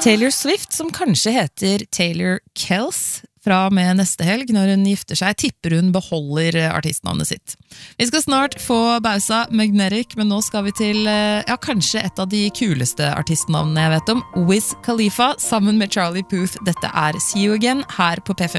Taylor Swift, som kanskje heter Taylor Kells, fra og med neste helg, når hun gifter seg, tipper hun beholder artistnavnet sitt. Vi skal snart få bausa Magnetic, men nå skal vi til, kanskje et av de kuleste artistnavnene jeg vet om, Wiz Khalifa, sammen med Charlie Puth. Dette er See You Again, her på P5.